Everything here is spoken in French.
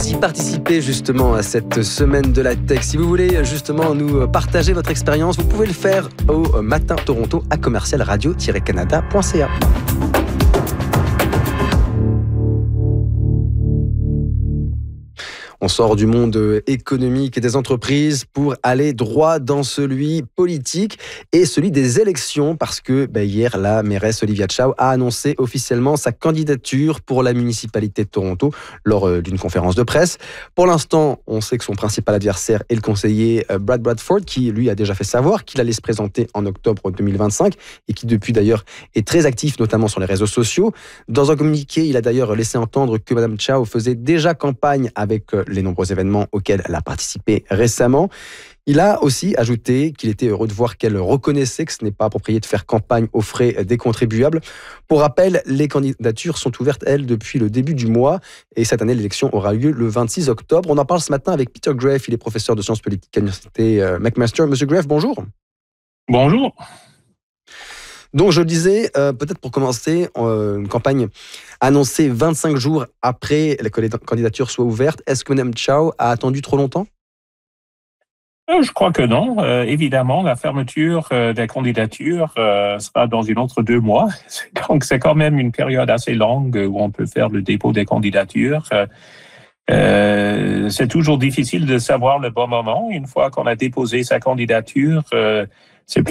vous y participez justement à cette semaine de la tech. Si vous voulez justement nous partager votre expérience, vous pouvez le faire au Matin Toronto à commercialradio-canada.ca. On sort du monde économique et des entreprises pour aller droit dans celui politique et celui des élections parce que hier, la mairesse Olivia Chow a annoncé officiellement sa candidature pour la municipalité de Toronto lors d'une conférence de presse. Pour l'instant, on sait que son principal adversaire est le conseiller Brad Bradford qui, lui, a déjà fait savoir qu'il allait se présenter en octobre 2025 et qui, depuis d'ailleurs, est très actif, notamment sur les réseaux sociaux. Dans un communiqué, il a d'ailleurs laissé entendre que Mme Chow faisait déjà campagne avec les nombreux événements auxquels elle a participé récemment. Il a aussi ajouté qu'il était heureux de voir qu'elle reconnaissait que ce n'est pas approprié de faire campagne aux frais des contribuables. Pour rappel, les candidatures sont ouvertes, elles, depuis le début du mois. Et cette année, l'élection aura lieu le 26 octobre. On en parle ce matin avec Peter Graeff. Il est professeur de sciences politiques à l'université McMaster. Monsieur Graeff, bonjour. Bonjour. Donc, je le disais, peut-être pour commencer, une campagne annoncée 25 jours après que les candidatures soient ouvertes. Est-ce que Mme Chow a attendu trop longtemps? Je crois que non. Évidemment, la fermeture des candidatures sera dans une autre 2 mois. Donc, c'est quand même une période assez longue où on peut faire le dépôt des candidatures. C'est toujours difficile de savoir le bon moment. Une fois qu'on a déposé sa candidature, c'est plus